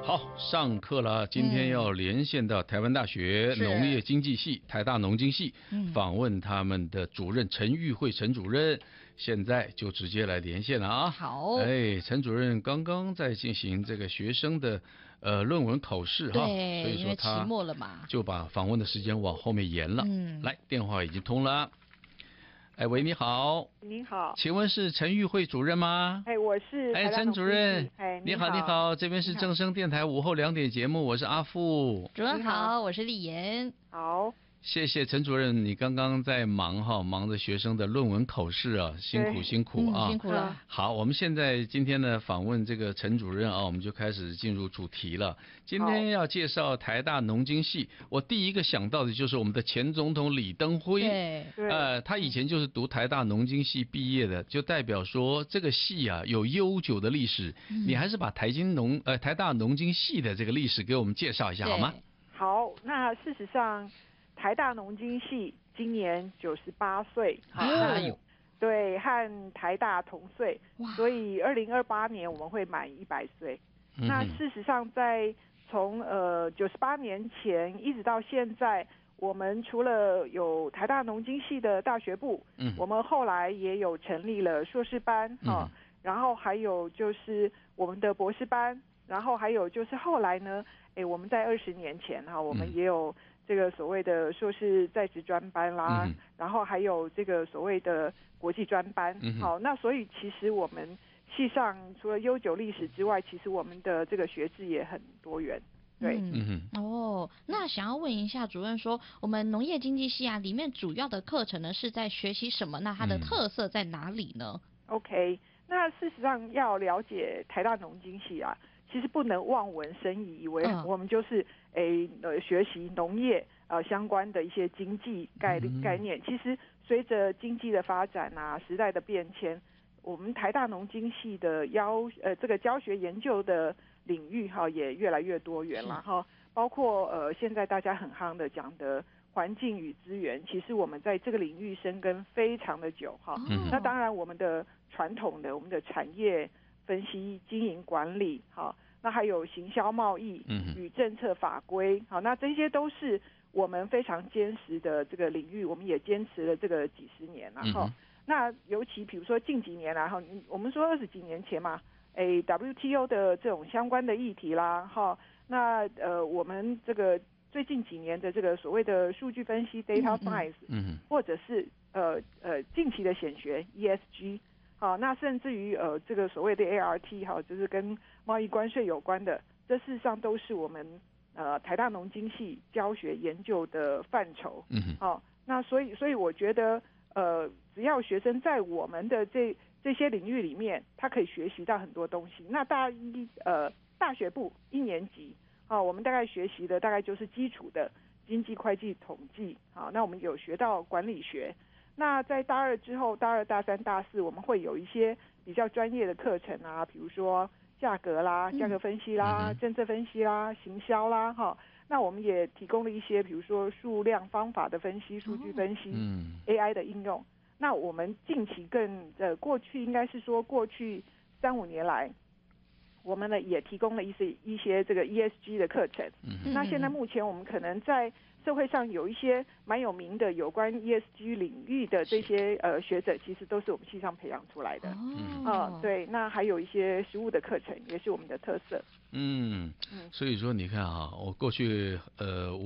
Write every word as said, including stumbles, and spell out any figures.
好，上课了。今天要连线到台湾大学农业经济系、台大农经系，访问他们的主任陈玉慧陈主任。现在就直接来连线了啊！ 好， 哎，陈主任刚刚在进行这个学生的呃论文考试哈，所以说他期末了嘛， 就把访问的时间往后面延了。嗯，来，电话已经通了。哎，喂，你好。 您好， 请问是陈玉慧主任吗？ 哎，我是哎，陈主任， 哎， 你好，你好，这边是正声电台午后两点节目，我是阿富。 主任好，我是丽妍。 好。 谢谢陈主任，你刚刚在忙哈，忙着学生的论文考试啊，辛苦辛苦啊、 嗯，辛苦了。 好，我们现在今天呢访问这个陈主任啊，我们就开始进入主题了。今天要介绍台大农经系，我第一个想到的就是我们的前总统李登辉。 对， 呃，他以前就是读台大农经系毕业的，就代表说这个系啊有悠久的历史。嗯、你还是把台经农呃台大农经系的这个历史给我们介绍一下好吗？ 好，那事实上。台大农经系今年九十八岁， 哎呦， 对，和台大同岁，所以二零二八年我们会满一百岁。嗯、那事实上在，在从呃九十八年前一直到现在，我们除了有台大农经系的大学部，嗯，我们后来也有成立了硕士班啊、嗯，然后还有就是我们的博士班，然后还有就是后来呢，哎，我们在二十年前哈，我们也有。这个所谓的硕士在职专班啦、嗯，然后还有这个所谓的国际专班，嗯、好，那所以其实我们系上除了悠久历史之外，其实我们的这个学制也很多元，对， 嗯哦，那想要问一下主任说，我们农业经济系啊，里面主要的课程呢是在学习什么？那它的特色在哪里呢、 嗯、？OK， 那事实上要了解台大农经系啊。其实不能望文生义，以为我们就是诶呃学习农业呃相关的一些经济概概念。其实随着经济的发展啊，时代的变迁，我们台大农经系的要呃这个教学研究的领域哈也越来越多元了哈。包括呃现在大家很夯的讲的环境与资源，其实我们在这个领域深耕非常的久哈。嗯、那当然我们的传统的我们的产业。分析、经营管理，好，那还有行销贸易与政策法规，好，那这些都是我们非常坚实的这个领域，我们也坚持了这个几十年了哈、嗯。那尤其比如说近几年啦，哈，我们说二十几年前嘛，哎 ，W T O 的这种相关的议题啦，哈，那呃，我们这个最近几年的这个所谓的数据分析 （data science）， 嗯，或者是呃呃近期的显学 （E S G）。好，那甚至于呃，这个所谓的 A R T 哈，就是跟贸易关税有关的，这事实上都是我们呃台大农经系教学研究的范畴。嗯，好，那所以所以我觉得呃，只要学生在我们的这这些领域里面，他可以学习到很多东西。那大一呃大学部一年级，好，我们大概学习的大概就是基础的经济、会计、统计。好，那我们有学到管理学。那在大二之后，大二、大三、大四，我们会有一些比较专业的课程啊，比如说价格啦、价格分析啦、嗯、政策分析啦、行销啦，哈。那我们也提供了一些，比如说数量方法的分析、数据分析、嗯、A I 的应用。那我们近期更呃，过去应该是说过去三五年来，我们呢也提供了一些一些这个 E S G 的课程。嗯、那现在目前我们可能在社会上有一些蛮有名的有关 E S G 领域的这些呃学者，其实都是我们系上培养出来的。哦，呃、对，那还有一些实务的课程，也是我们的特色。 嗯，所以说你看啊，我过去呃。